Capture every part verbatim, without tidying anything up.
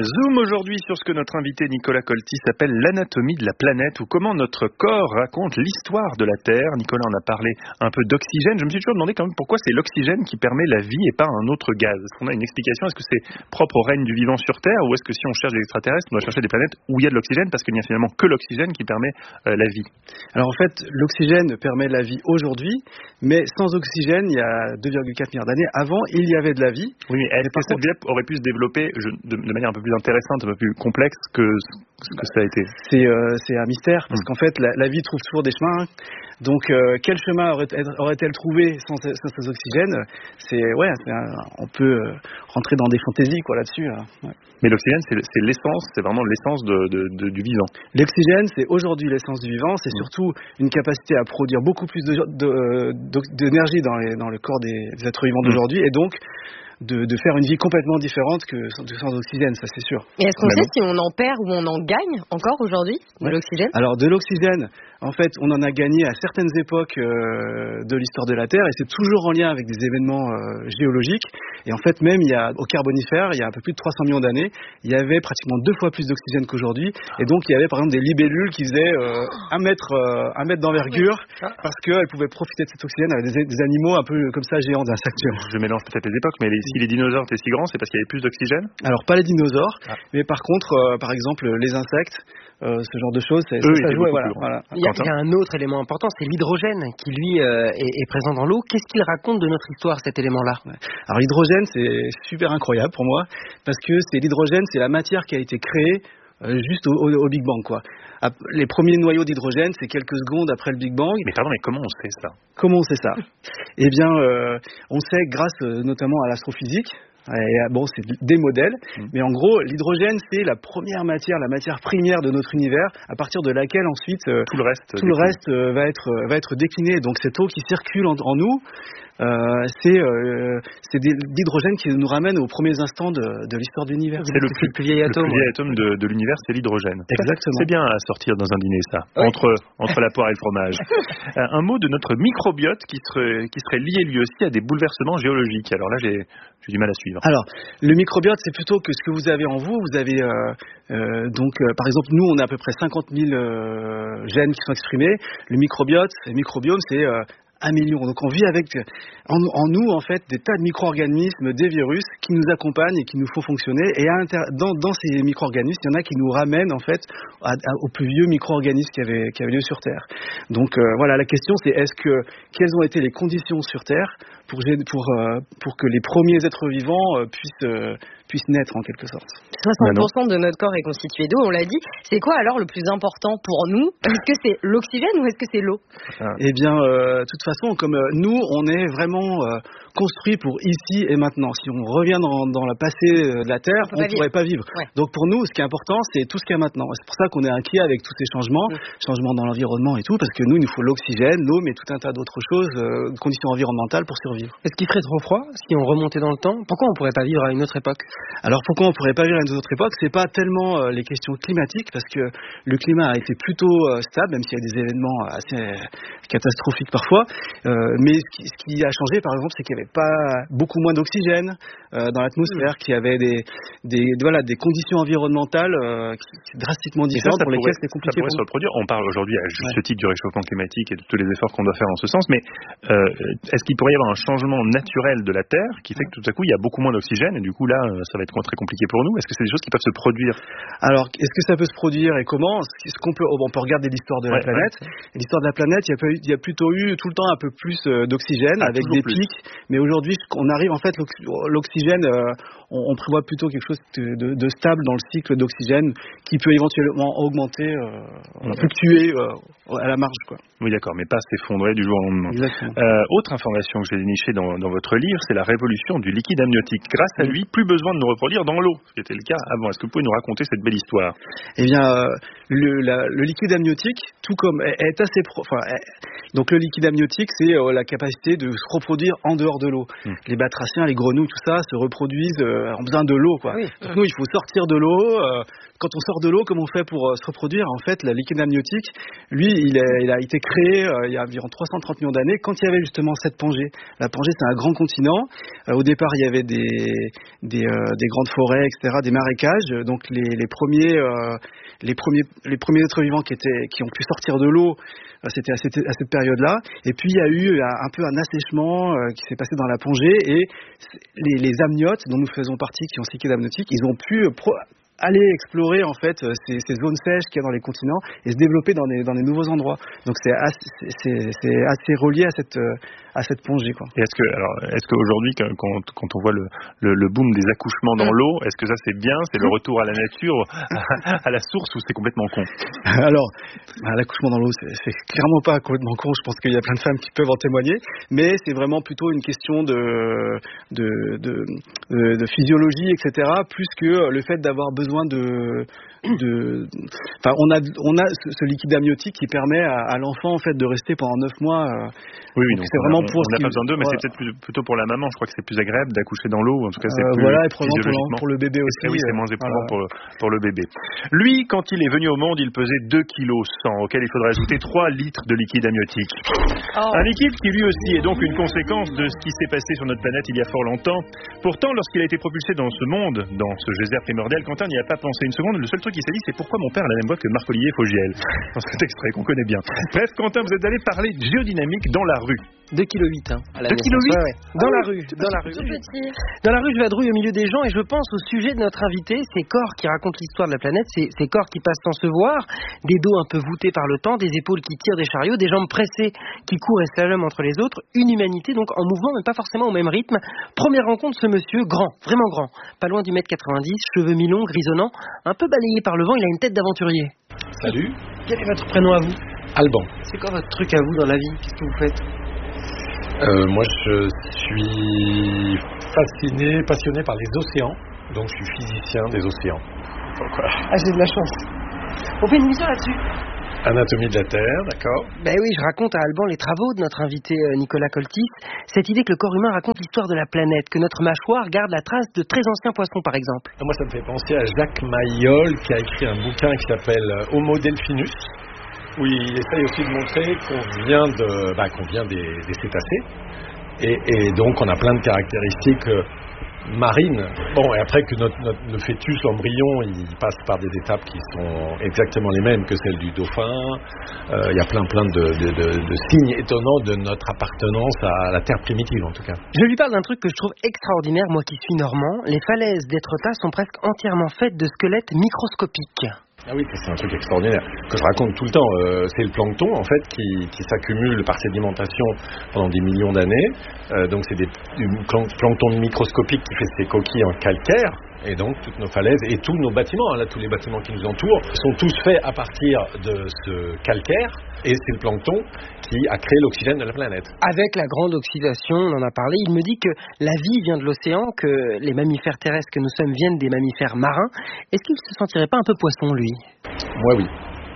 Zoom aujourd'hui sur ce que notre invité Nicolas Coltis appelle l'anatomie de la planète, ou comment notre corps raconte l'histoire de la Terre. Nicolas en a parlé un peu d'oxygène. Je me suis toujours demandé quand même pourquoi c'est l'oxygène qui permet la vie et pas un autre gaz. Est-ce qu'on a une explication? Est-ce que c'est propre au règne du vivant sur Terre, ou est-ce que si on cherche des extraterrestres, on doit chercher des planètes où il y a de l'oxygène, parce qu'il n'y a finalement que l'oxygène qui permet euh, la vie? Alors en fait, l'oxygène permet la vie aujourd'hui, mais sans oxygène, il y a deux virgule quatre milliards d'années, avant, il y avait de la vie. Oui, mais est-ce que cette vie aurait pu se développer je, de, de manière un peu plus intéressante, un peu plus complexe que ce que ça a été? C'est, euh, c'est un mystère, parce mmh. qu'en fait, la, la vie trouve toujours des chemins. Donc, euh, quel chemin aurait, aurait-elle trouvé sans, sans ces oxygènes? C'est, ouais, c'est un, on peut euh, rentrer dans des fantaisies quoi, là-dessus. Là. Ouais. Mais l'oxygène, c'est, c'est l'essence, c'est vraiment l'essence de, de, de, du vivant. L'oxygène, c'est aujourd'hui l'essence du vivant. C'est mmh. surtout une capacité à produire beaucoup plus de, de, de, d'énergie dans, les, dans le corps des, des êtres vivants d'aujourd'hui. Mmh. Et donc, De, de faire une vie complètement différente que sans oxygène, ça c'est sûr. Et est-ce qu'on sait si on en perd ou on en gagne encore aujourd'hui de ouais. l'oxygène? Alors de l'oxygène, en fait, on en a gagné à certaines époques euh, de l'histoire de la Terre, et c'est toujours en lien avec des événements euh, géologiques. Et en fait, même il y a, au Carbonifère, il y a un peu plus de trois cents millions d'années, il y avait pratiquement deux fois plus d'oxygène qu'aujourd'hui. Et donc il y avait par exemple des libellules qui faisaient euh, un mètre, euh, un mètre d'envergure, parce qu'elles pouvaient profiter de cet oxygène avec des, des animaux un peu comme ça géants d'insectes. Je mélange peut-être les époques, mais les si les dinosaures étaient si grands, c'est parce qu'il y avait plus d'oxygène? Alors, pas les dinosaures, ah. mais par contre, euh, par exemple, les insectes, euh, ce genre de choses, c'est, Eux, ça, ça jouait. Voilà, voilà. Il, y a, il y a un autre élément important, c'est l'hydrogène, qui lui euh, est, est présent dans l'eau. Qu'est-ce qu'il raconte de notre histoire, cet élément-là? Ouais. Alors, l'hydrogène, c'est super incroyable pour moi, parce que c'est l'hydrogène, c'est la matière qui a été créée Euh, juste au, au, au Big Bang, quoi. Les premiers noyaux d'hydrogène, c'est quelques secondes après le Big Bang. Mais pardon, mais comment on sait ça? Comment on sait ça? Eh bien, euh, on sait grâce euh, notamment à l'astrophysique. Et, bon, c'est des modèles, mmh. mais en gros, l'hydrogène, c'est la première matière, la matière première de notre univers, à partir de laquelle ensuite euh, tout le reste, tout le reste euh, va être va être décliné. Donc cette eau qui circule en, en nous, euh, c'est euh, c'est des, l'hydrogène qui nous ramène aux premiers instants de, de l'histoire de l'univers. C'est, c'est le, plus, le plus vieil atome, le plus vieil atome de, de l'univers, c'est l'hydrogène. Exactement. C'est bien à sortir dans un dîner, ça, oui. entre entre la poire et le fromage. euh, un mot de notre microbiote qui serait qui serait lié lui aussi à des bouleversements géologiques. Alors là, j'ai j'ai du mal à suivre. Alors, le microbiote, c'est plutôt que ce que vous avez en vous. Vous avez euh, euh, donc, euh, par exemple, nous, on a à peu près cinquante mille euh, gènes qui sont exprimés. Le microbiote, le microbiome, c'est euh, un million. Donc, on vit avec en, en nous, en fait, des tas de micro-organismes, des virus qui nous accompagnent et qui nous font fonctionner. Et à inter- dans, dans ces micro-organismes, il y en a qui nous ramènent, en fait, à, à, aux plus vieux micro-organismes qui avaient, qui avaient lieu sur Terre. Donc, euh, voilà, la question, c'est est-ce que quelles ont été les conditions sur Terre pour, pour, euh, pour que les premiers êtres vivants euh, puissent, euh, puissent naître en quelque sorte. soixante pour cent de notre corps est constitué d'eau, on l'a dit. C'est quoi alors le plus important pour nous? Est-ce que c'est l'oxygène ou est-ce que c'est l'eau? Eh bien, euh, de toute façon, comme euh, nous, on est vraiment euh, construit pour ici et maintenant. Si on revient dans, dans le passé de la Terre, on ne pourrait pas vivre. Ouais. Donc pour nous, ce qui est important, c'est tout ce qu'il y a maintenant. C'est pour ça qu'on est inquiet avec tous ces changements, mmh. changements dans l'environnement et tout, parce que nous, il nous faut l'oxygène, l'eau, mais tout un tas d'autres choses, euh, conditions environnementales pour survivre. Est-ce qu'il ferait trop froid si on remontait dans le temps? Pourquoi on ne pourrait pas vivre à une autre époque? Alors pourquoi on ne pourrait pas vivre à une autre époque? C'est pas tellement euh, les questions climatiques, parce que le climat a été plutôt euh, stable, même s'il y a des événements assez euh, catastrophiques parfois. Euh, mais ce qui, ce qui a changé, par exemple, c'est qu'il n'y avait pas beaucoup moins d'oxygène euh, dans l'atmosphère, mmh. qu'il y avait des, des, voilà, des conditions environnementales euh, qui, drastiquement différentes ça, ça pour pourrait, lesquelles c'est compliqué. Ça pourrait se reproduire. On parle aujourd'hui à juste ouais. titre du réchauffement climatique et de tous les efforts qu'on doit faire dans ce sens, mais euh, est-ce qu'il pourrait y avoir un changement naturel de la Terre qui fait que tout à coup il y a beaucoup moins d'oxygène et du coup là ça va être très compliqué pour nous? Est-ce que c'est des choses qui peuvent se produire? Alors est-ce que ça peut se produire et comment? Est-ce qu'on peut, on peut regarder l'histoire de la ouais, planète. Ouais. L'histoire de la planète, il y, a, il y a plutôt eu tout le temps un peu plus d'oxygène ah, avec des plus. pics, mais aujourd'hui on arrive en fait l'oxygène, euh, on, on prévoit plutôt quelque chose de, de, de stable dans le cycle d'oxygène qui peut éventuellement augmenter, euh, mmh. fluctuer euh, à la marge, quoi. Oui, d'accord, mais pas s'effondrer du jour au lendemain. Exactement. Euh, autre information que j'ai dénichée dans, dans votre livre, c'est la révolution du liquide amniotique. Grâce à lui, plus besoin de nous reproduire dans l'eau, ce qui était le cas avant. Est-ce que vous pouvez nous raconter cette belle histoire? Eh bien, euh, le, la, le liquide amniotique, tout comme est, est assez pro, enfin, est, donc le liquide amniotique, c'est euh, la capacité de se reproduire en dehors de l'eau. Mmh. Les batraciens, les grenouilles, tout ça, se reproduisent euh, euh, ont besoin de l'eau, quoi. Oui. Donc nous, il faut sortir de l'eau. Euh, quand on sort de l'eau, comment on fait pour euh, se reproduire? En fait, le liquide amniotique, lui, il, est, il a été créé euh, il y a environ trois cent trente millions d'années, quand il y avait justement cette Pangée. La Pangée, c'est un grand continent. Euh, au départ, il y avait des, des, euh, des grandes forêts, et cetera, des marécages. Donc les, les premiers, euh, les premiers, les premiers êtres vivants qui étaient, qui ont pu sortir de l'eau, euh, c'était à cette, à cette période-là. Et puis il y a eu un, un peu un assèchement euh, qui s'est passé dans la Pangée, et les, les amniotes dont nous faisons partie, qui ont ce liquide amniotique, ils ont pu euh, pro- aller explorer en fait ces, ces zones sèches qu'il y a dans les continents et se développer dans des dans des nouveaux endroits. Donc c'est assez, c'est, c'est assez relié à cette à cette Pangée, quoi. Et est-ce que alors est-ce qu'aujourd'hui quand quand on voit le, le le boom des accouchements dans l'eau, est-ce que ça c'est bien, c'est le retour à la nature, à, à la source, ou c'est complètement con? Alors l'accouchement dans l'eau, c'est, c'est clairement pas complètement con. Je pense qu'il y a plein de femmes qui peuvent en témoigner, mais c'est vraiment plutôt une question de de de, de, de physiologie, et cetera, plus que le fait d'avoir besoin de, de, enfin, on a, on a ce, ce liquide amniotique qui permet à, à l'enfant en fait de rester pendant neuf mois. Euh, oui, oui, donc, donc c'est vraiment on, pour. On n'a pas besoin d'eux, mais voilà. c'est peut-être plus, plutôt pour la maman. Je crois que c'est plus agréable d'accoucher dans l'eau. En tout cas, c'est euh, plus voilà, et probablement pour, pour le bébé aussi. Et oui, c'est moins éprouvant voilà. pour pour le bébé. Lui, quand il est venu au monde, il pesait deux virgule cent kilos, auquel il faudrait ajouter trois litres de liquide amniotique. Oh. Un liquide qui lui aussi est donc une conséquence de ce qui s'est passé sur notre planète il y a fort longtemps. Pourtant, lorsqu'il a été propulsé dans ce monde, dans ce geyser primordial, Quentin n'y a pas pensé une seconde. Le seul truc qu'il s'est dit, c'est pourquoi mon père a la même voix que Marc-Olivier Fogiel, dans cet extrait qu'on connaît bien. Bref, Quentin, vous êtes allé parler de géodynamique dans la rue. deux virgule huit kilos, hein. deux virgule huit ouais, ouais. Dans ah, la rue. Dans la rue. Tout petit. Dans la rue, je vadrouille au milieu des gens et je pense au sujet de notre invité, ces corps qui racontent l'histoire de la planète, ces, ces corps qui passent sans se voir, des dos un peu voûtés par le temps, des épaules qui tirent des chariots, des jambes pressées qui courent et slaloment entre les autres, une humanité donc en mouvement mais pas forcément au même rythme. Première rencontre, ce monsieur, grand, vraiment grand, pas loin du mètre quatre-vingt-dix, cheveux mi-longs, grisonnants, un peu balayé par le vent, il a une tête d'aventurier. Salut. Quel est votre prénom à vous? Alban. C'est quoi votre truc à vous dans la vie? Qu'est-ce que vous faites? euh, Moi, je suis fasciné, passionné par les océans. Donc, je suis physicien des océans. Pourquoi? Ah, j'ai de la chance. On fait une émission là-dessus. Anatomie de la Terre, d'accord. Ben oui, je raconte à Alban les travaux de notre invité Nicolas Coltis. Cette idée que le corps humain raconte l'histoire de la planète, que notre mâchoire garde la trace de très anciens poissons, par exemple. Moi, ça me fait penser à Jacques Mayol, qui a écrit un bouquin qui s'appelle Homo Delphinus, où il essaye aussi de montrer qu'on vient, de, bah, qu'on vient des, des cétacés. Et, et donc, on a plein de caractéristiques marines. Bon, et après que notre, notre, le fœtus, l'embryon, il passe par des étapes qui sont exactement les mêmes que celles du dauphin. Euh, il y a plein plein de, de, de, de signes étonnants de notre appartenance à la Terre primitive, en tout cas. Je lui parle d'un truc que je trouve extraordinaire, moi qui suis normand. Les falaises d'Étretat sont presque entièrement faites de squelettes microscopiques. Ah oui, c'est un truc extraordinaire que je raconte tout le temps. Euh, c'est le plancton en fait qui, qui s'accumule par sédimentation pendant des millions d'années. Euh, donc c'est des, du plancton microscopique qui fait ses coquilles en calcaire. Et donc toutes nos falaises et tous nos bâtiments, hein, là tous les bâtiments qui nous entourent, sont tous faits à partir de ce calcaire. Et c'est le plancton qui a créé l'oxygène de la planète. Avec la grande oxydation, on en a parlé, il me dit que la vie vient de l'océan, que les mammifères terrestres que nous sommes viennent des mammifères marins. Est-ce qu'il se sentirait pas un peu poisson, lui? Moi, oui.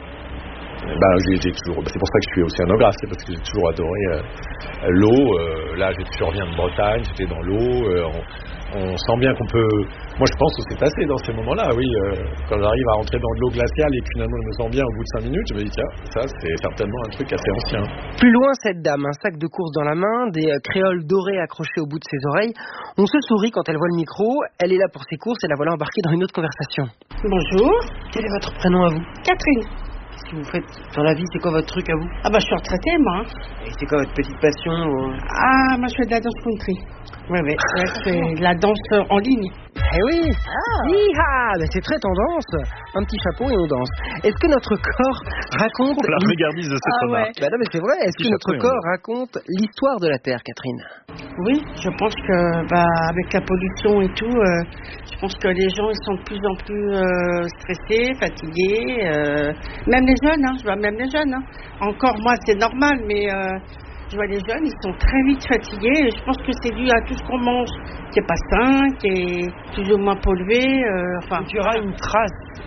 Bah, j'ai, j'ai toujours, bah, c'est pour ça que je suis océanographe, c'est parce que j'ai toujours adoré euh, l'eau. Euh, là, je reviens de Bretagne, j'étais dans l'eau. Euh, on, on sent bien qu'on peut. Moi, je pense aux cétacés dans ces moments-là. Oui, euh, quand j'arrive à rentrer dans de l'eau glaciale et que finalement je me sens bien au bout de cinq minutes, je me dis tiens, ça c'est certainement un truc assez ancien. Plus loin, cette dame, un sac de course dans la main, des euh, créoles dorées accrochées au bout de ses oreilles. On se sourit quand elle voit le micro. Elle est là pour ses courses et la voilà embarquée dans une autre conversation. Bonjour. Quel est votre prénom à vous? Catherine. Qu'est-ce que vous faites dans la vie? C'est quoi votre truc à vous? Ah bah je suis retraitée moi. Et c'est quoi votre petite passion ou... Ah, moi je fais de la danse country. Ouais, ouais, ouais, je fais de la danse en ligne. Eh oui. Ah. Hi-ha, ben c'est très tendance. Un petit chapeau et on danse. Est-ce que notre corps raconte... Oh, la regardise de cette ah, ouais. Ben non mais c'est vrai. Est-ce que notre chapeau, corps raconte l'histoire de la Terre, Catherine? Oui, je pense que bah, avec la pollution et tout, euh, je pense que les gens ils sont de plus en plus euh, stressés, fatigués. Euh, même les jeunes, hein, je vois même les jeunes. Hein. Encore moi c'est normal, mais euh, je vois les jeunes, ils sont très vite fatigués. Et je pense que c'est dû à tout ce qu'on mange, qui est pas sain, qui est plus ou moins pollué. Euh, enfin, tu auras une trace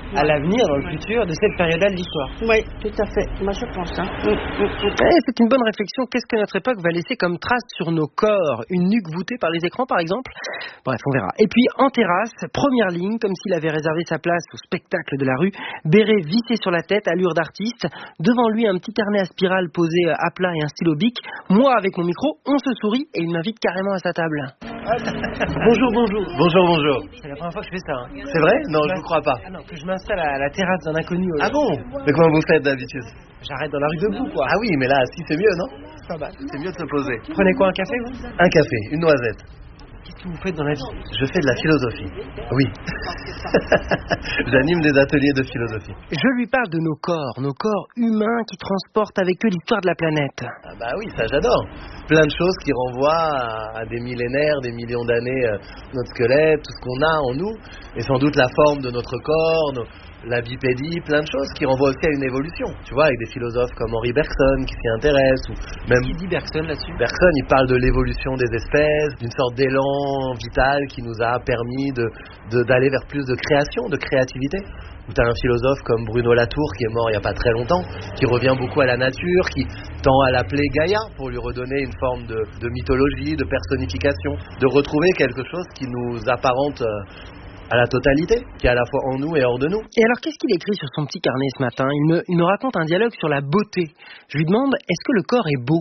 à l'avenir, dans le futur, de cette période-là de l'histoire. Oui, tout à fait. Moi, je pense. Hein. Mm, mm, mm. Eh, c'est une bonne réflexion. Qu'est-ce que notre époque va laisser comme trace sur nos corps? Une nuque voûtée par les écrans, par exemple? Bref, on verra. Et puis, en terrasse, première ligne, comme s'il avait réservé sa place au spectacle de la rue, béret vissé sur la tête, allure d'artiste. Devant lui, un petit carnet à spirale posé à plat et un stylo bic. Moi, avec mon micro, on se sourit et il m'invite carrément à sa table. Bonjour, bonjour. Bonjour, bonjour. C'est la première fois que je fais ça. Hein. C'est vrai? Non, je ne crois pas. Ah non, que je m'installe à la terrasse d'un inconnu. Ah bon? Mais comment vous faites d'habitude? J'arrête dans la rue debout, quoi. Ah oui, mais là, assis, c'est mieux, non? Ça va. C'est mieux de se poser. Prenez quoi, un café, vous? Un café, une noisette. Qu'est-ce que vous faites dans la vie? Je fais de la philosophie. Oui. J'anime des ateliers de philosophie. Je lui parle de nos corps, nos corps humains qui transportent avec eux l'histoire de la planète. Ah bah oui, ça j'adore. Plein de choses qui renvoient à, à des millénaires, des millions d'années, euh, notre squelette, tout ce qu'on a en nous, et sans doute la forme de notre corps, nos, la bipédie, plein de choses qui renvoient aussi à une évolution. Tu vois, avec des philosophes comme Henri Bergson qui s'y intéressent, ou même... Qui dit Bergson là-dessus? Bergson, il parle de l'évolution des espèces, d'une sorte d'élan vital qui nous a permis de, de, d'aller vers plus de création, de créativité. Ou tu as un philosophe comme Bruno Latour qui est mort il n'y a pas très longtemps, qui revient beaucoup à la nature, qui tend à l'appeler Gaïa pour lui redonner une forme de, de mythologie, de personnification, de retrouver quelque chose qui nous apparente à la totalité, qui est à la fois en nous et hors de nous. Et alors, qu'est-ce qu'il écrit sur son petit carnet ce matin? il me, il me raconte un dialogue sur la beauté. Je lui demande, est-ce que le corps est beau?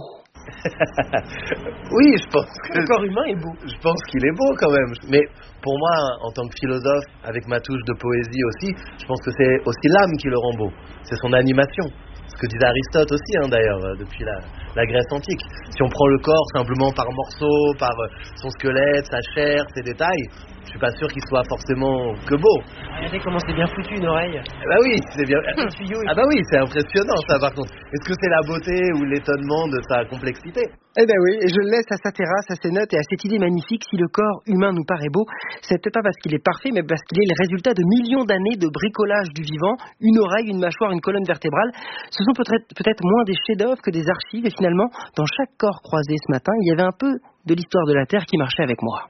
Oui, je pense que... Le corps humain est beau. Je pense qu'il est beau quand même. Mais pour moi, en tant que philosophe, avec ma touche de poésie aussi, je pense que c'est aussi l'âme qui le rend beau. C'est son animation. Ce que disait Aristote aussi, hein, d'ailleurs, depuis la, la Grèce antique. Si on prend le corps simplement par morceaux, par son squelette, sa chair, ses détails, je suis pas sûr qu'il soit forcément que beau. Regardez comment c'est bien foutu une oreille. Ah bah oui, c'est bien. Ah bah oui, c'est impressionnant ça par contre. Est-ce que c'est la beauté ou l'étonnement de sa complexité? Eh ben oui, et je le laisse à sa terrasse, à ses notes et à cette idée magnifique. Si le corps humain nous paraît beau, c'est peut-être pas parce qu'il est parfait, mais parce qu'il est le résultat de millions d'années de bricolage du vivant. Une oreille, une mâchoire, une colonne vertébrale. Ce sont peut-être peut-être moins des chefs-d'œuvre que des archives. Et finalement, dans chaque corps croisé ce matin, il y avait un peu de l'histoire de la Terre qui marchait avec moi.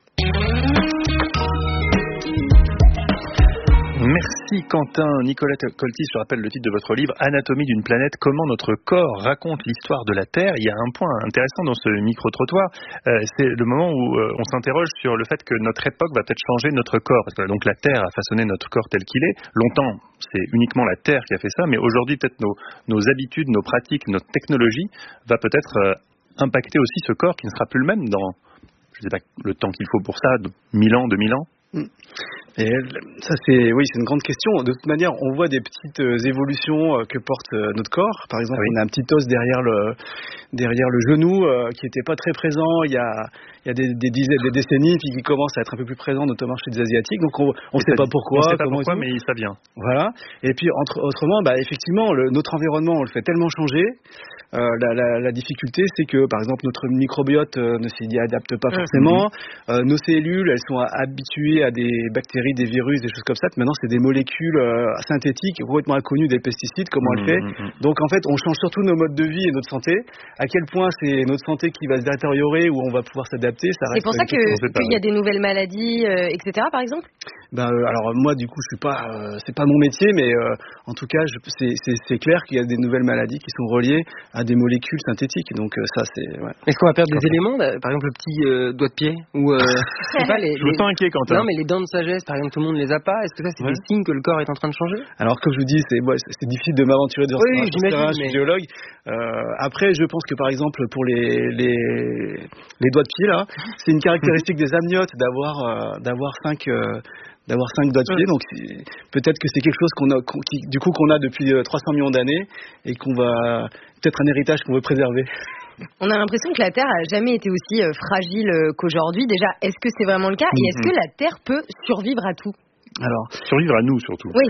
Merci Quentin. Nicolas Coltis, je rappelle le titre de votre livre, Anatomie d'une planète, comment notre corps raconte l'histoire de la Terre. Il y a un point intéressant dans ce micro-trottoir, euh, c'est le moment où euh, on s'interroge sur le fait que notre époque va peut-être changer notre corps. Parce que donc la Terre a façonné notre corps tel qu'il est. Longtemps, c'est uniquement la Terre qui a fait ça, mais aujourd'hui peut-être nos, nos habitudes, nos pratiques, notre technologie va peut-être euh, impacter aussi ce corps qui ne sera plus le même dans, je ne sais pas le temps qu'il faut pour ça, mille ans, deux mille ans. Et ça c'est oui c'est une grande question. De toute manière, on voit des petites euh, évolutions euh, que porte euh, notre corps. Par exemple, oui. On a un petit os derrière le derrière le genou euh, qui n'était pas très présent il y a il y a des, des dizaines des décennies, puis qui commence à être un peu plus présent, notamment chez les asiatiques. Donc on on sait pas pourquoi. On sait pas pourquoi, mais ça vient. Voilà. Et puis entre, autrement, bah effectivement, le, notre environnement on le fait tellement changer. Euh, la, la, la difficulté, c'est que, par exemple, notre microbiote euh, ne s'y adapte pas forcément. Mmh. Euh, nos cellules, elles sont habituées à des bactéries, des virus, des choses comme ça. Maintenant, c'est des molécules euh, synthétiques, complètement inconnues des pesticides, comment mmh, on le fait. Mmh. Donc, en fait, on change surtout nos modes de vie et notre santé. À quel point c'est notre santé qui va se détériorer ou on va pouvoir s'adapter, ça reste. C'est pour ça que, qu'il y a des nouvelles maladies, euh, et cetera, par exemple. Ben, euh, alors moi, du coup, je suis pas, euh, c'est pas mon métier, mais euh, en tout cas, je, c'est, c'est, c'est clair qu'il y a des nouvelles maladies qui sont reliées à des molécules synthétiques. Donc euh, ça, c'est. Ouais. Est-ce qu'on va perdre des éléments, par exemple le petit euh, doigt de pied ou euh, je sais pas les. Je me sens inquiet, Quentin. Non, mais les dents de sagesse, par exemple, tout le monde ne les a pas. Est-ce que ça, c'est ouais. des signes que le corps est en train de changer? Alors, comme je vous dis, c'est, ouais, c'est difficile de m'aventurer dans oui, ce terrain. Je suis mais... géologue. Euh, après, je pense que par exemple, pour les les les doigts de pied là, c'est une caractéristique des amniotes d'avoir euh, d'avoir cinq. Euh, d'avoir cinq doigts de pied, donc peut-être que c'est quelque chose qu'on a, qu'on, qui, du coup qu'on a depuis trois cents millions d'années et qu'on va peut-être un héritage qu'on veut préserver. On a l'impression que la Terre a jamais été aussi fragile qu'aujourd'hui. Déjà, est-ce que c'est vraiment le cas et est-ce que la Terre peut survivre à tout? Alors, survivre à nous surtout. Oui.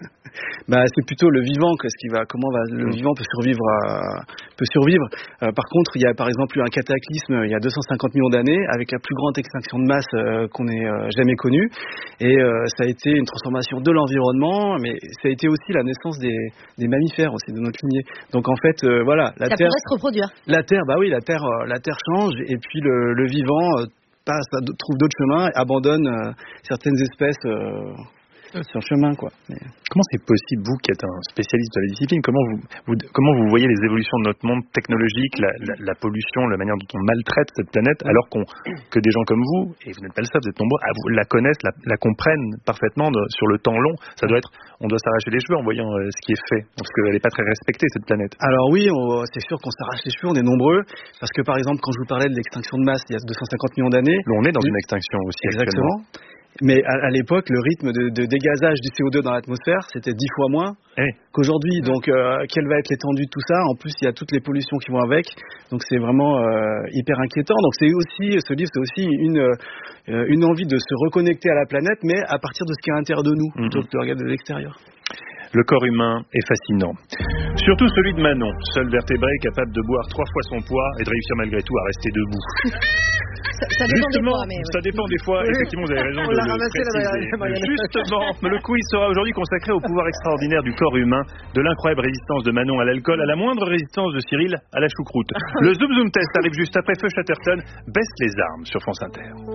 Bah, c'est plutôt le vivant, qu'est-ce qui va, comment va le vivant peut survivre, à, peut survivre. Euh, par contre, il y a par exemple eu un cataclysme il y a deux cent cinquante millions d'années avec la plus grande extinction de masse euh, qu'on ait euh, jamais connue, et euh, ça a été une transformation de l'environnement, mais ça a été aussi la naissance des, des mammifères aussi de notre lignée. Donc en fait, euh, voilà, la ça Terre. Ça pourrait se reproduire. La Terre, bah oui, la Terre, euh, la Terre change, et puis le, le vivant euh, passe, trouve d'autres chemins, abandonne euh, certaines espèces. Euh, sur le chemin, quoi. Mais... Comment c'est possible, vous qui êtes un spécialiste de la discipline, comment vous, vous, comment vous voyez les évolutions de notre monde technologique, la, la, la pollution, la manière dont on maltraite cette planète, alors qu'on, que des gens comme vous, et vous n'êtes pas le seul, vous êtes nombreux, la connaissent, la, la comprennent parfaitement de, sur le temps long. Ça doit être, on doit s'arracher les cheveux en voyant euh, ce qui est fait, parce qu'elle n'est pas très respectée, cette planète. Alors oui, on, c'est sûr qu'on s'arrache les cheveux, on est nombreux, parce que par exemple, quand je vous parlais de l'extinction de masse il y a deux cent cinquante millions d'années... On est dans une extinction aussi. Exactement. Mais à, à l'époque, le rythme de, de dégazage du C O deux dans l'atmosphère, c'était dix fois moins hey. qu'aujourd'hui. Donc, euh, quelle va être l'étendue de tout ça? En plus, il y a toutes les pollutions qui vont avec. Donc, c'est vraiment euh, hyper inquiétant. Donc, c'est aussi, ce livre, c'est aussi une, euh, une envie de se reconnecter à la planète, mais à partir de ce qui est à l'intérieur de nous, mm-hmm. plutôt que de regarder de l'extérieur. Le corps humain est fascinant. Surtout celui de Manon, seul vertébré capable de boire trois fois son poids et de réussir malgré tout à rester debout. Ça, ça dépend Justement, des fois, mais... ça dépend des fois. Effectivement, vous avez raison On de l'a le ramassé, préciser. la Justement, le quiz sera aujourd'hui consacré au pouvoir extraordinaire du corps humain, de l'incroyable résistance de Manon à l'alcool, à la moindre résistance de Cyril à la choucroute. Le Zoom Zoom Test arrive juste après Feu Chatterton baisse les armes sur France Inter.